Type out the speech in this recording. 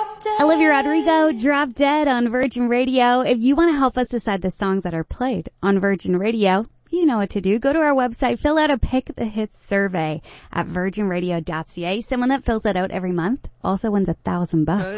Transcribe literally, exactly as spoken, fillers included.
Olivia Rodrigo, Drop Dead on Virgin Radio. If you want to help us decide the songs that are played on Virgin Radio, you know what to do. Go to our website, fill out a Pick the Hits survey at virgin radio dot c a. Someone that fills that out every month also wins a thousand bucks.